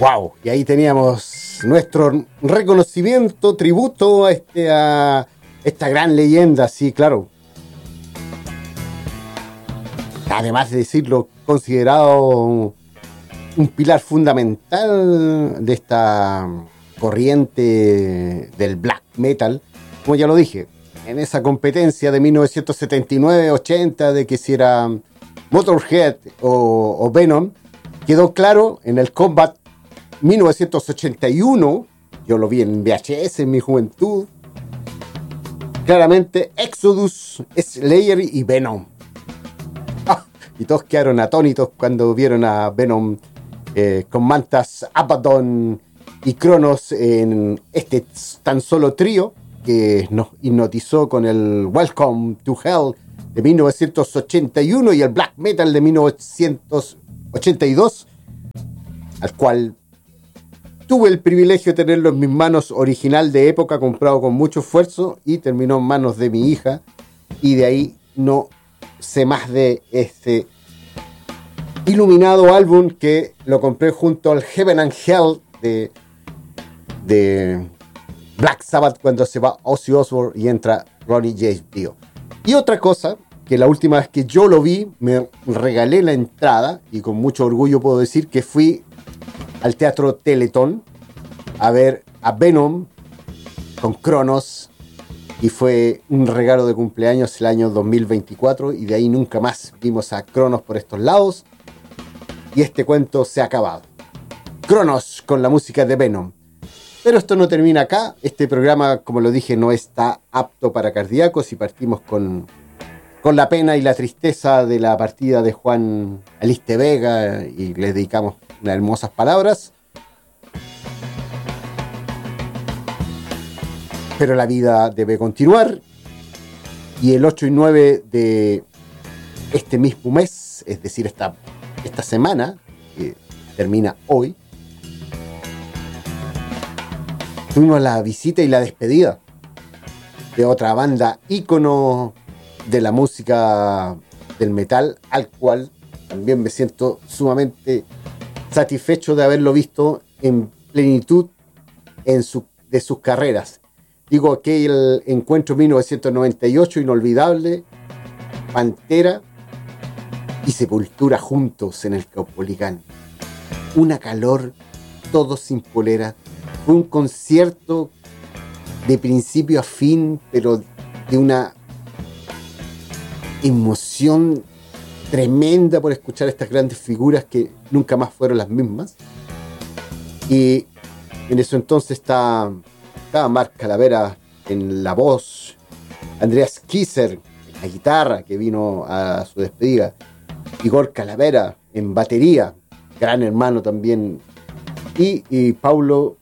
Wow, y ahí teníamos nuestro reconocimiento, tributo a esta gran leyenda, sí, claro. Además de decirlo, considerado un pilar fundamental de esta corriente del black metal, como ya lo dije, en esa competencia de 1979-80 de que si era Motorhead o Venom, quedó claro en el Combat 1981, yo lo vi en VHS en mi juventud, claramente Exodus, Slayer y Venom. Y todos quedaron atónitos cuando vieron a Venom con Mantas, Abaddon y Cronos en este tan solo trío que nos hipnotizó con el Welcome to Hell de 1981 y el Black Metal de 1982, al cual tuve el privilegio de tenerlo en mis manos, original de época, comprado con mucho esfuerzo, y terminó en manos de mi hija, y de ahí no sé más de este iluminado álbum que lo compré junto al Heaven and Hell de Black Sabbath cuando se va Ozzy Osbourne y entra Ronnie James Dio. Y otra cosa, que la última vez que yo lo vi, me regalé la entrada, y con mucho orgullo puedo decir que fui al Teatro Teletón a ver a Venom con Cronos, y fue un regalo de cumpleaños el año 2024, y de ahí nunca más vimos a Cronos por estos lados, y este cuento se ha acabado. Cronos con la música de Venom. Pero esto no termina acá. Este programa, como lo dije, no está apto para cardíacos, y partimos con la pena y la tristeza de la partida de Juan Aliste Vega, y le dedicamos unas hermosas palabras. Pero la vida debe continuar, y el 8 y 9 de este mismo mes, es decir, esta semana, que termina hoy, tuvimos la visita y la despedida de otra banda ícono de la música del metal, al cual también me siento sumamente satisfecho de haberlo visto en plenitud de sus carreras. Digo, aquel encuentro 1998 inolvidable, Pantera y Sepultura juntos en el Caupolicán. Una calor, todos sin polera. Fue un concierto de principio a fin, pero de una emoción tremenda por escuchar estas grandes figuras que nunca más fueron las mismas. Y en eso entonces estaba Mark Calavera en la voz, Andreas Kisser en la guitarra, que vino a su despedida, Igor Calavera en batería, gran hermano también, y Paulo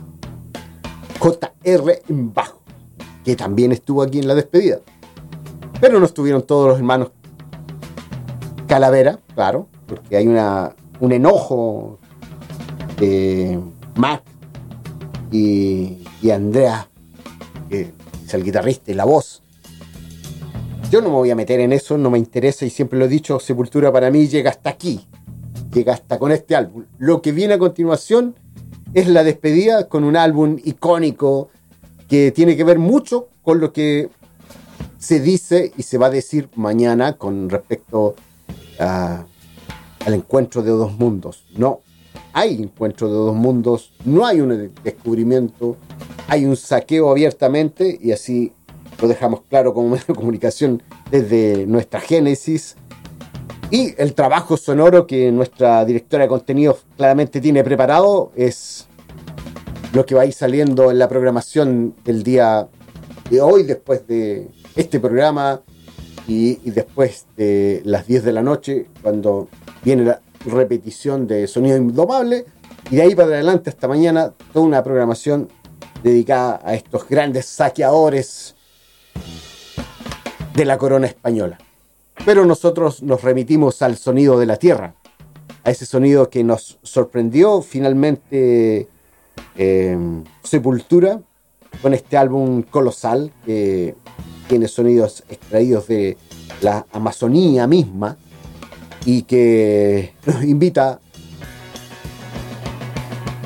JR en bajo, que también estuvo aquí en la despedida. Pero no estuvieron todos los hermanos Calavera, claro, porque hay un enojo de Mac y Andrea, que es el guitarrista y la voz. Yo no me voy a meter en eso, no me interesa, y siempre lo he dicho, Sepultura para mí llega hasta aquí, llega hasta con este álbum. Lo que viene a continuación es la despedida con un álbum icónico que tiene que ver mucho con lo que se dice y se va a decir mañana con respecto al encuentro de dos mundos. No hay encuentro de dos mundos, no hay un descubrimiento, hay un saqueo abiertamente, y así lo dejamos claro como medio de comunicación desde nuestra génesis. Y el trabajo sonoro que nuestra directora de contenidos claramente tiene preparado es lo que va a ir saliendo en la programación del día de hoy, después de este programa, y después de las 10 de la noche, cuando viene la repetición de Sonido Indomable, y de ahí para adelante hasta mañana toda una programación dedicada a estos grandes saqueadores de la corona española. Pero nosotros nos remitimos al sonido de la tierra, a ese sonido que nos sorprendió finalmente Sepultura con este álbum colosal que tiene sonidos extraídos de la Amazonía misma, y que nos invita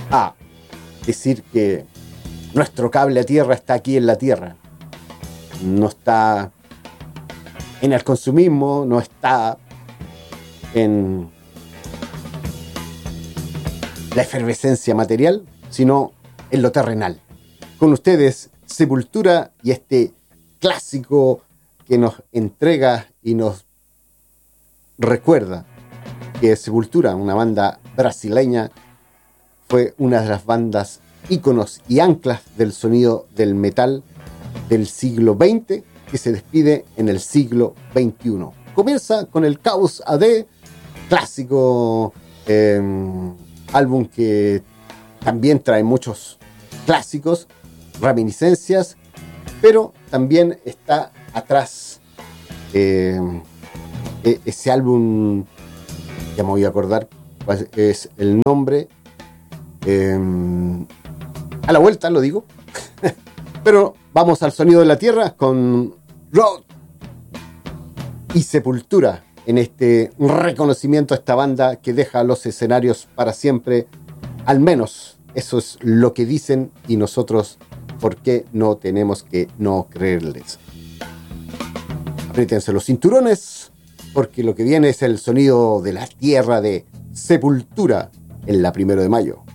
decir que nuestro cable a tierra está aquí en la tierra. No está en el consumismo, no está en la efervescencia material, sino en lo terrenal. Con ustedes, Sepultura y este clásico que nos entrega y nos recuerda que Sepultura, una banda brasileña, fue una de las bandas íconos y anclas del sonido del metal del siglo XX que se despide en el siglo XXI. Comienza con el Chaos AD, clásico álbum que también trae muchos clásicos, reminiscencias, pero también está atrás ese álbum, ya me voy a acordar cuál es el nombre, a la vuelta lo digo, pero vamos al sonido de la tierra con Road y Sepultura en este reconocimiento a esta banda que deja los escenarios para siempre, al menos eso es lo que dicen, y nosotros, ¿por qué no tenemos que no creerles? Apriétense los cinturones, porque lo que viene es el sonido de la tierra de Sepultura en la 1 de mayo.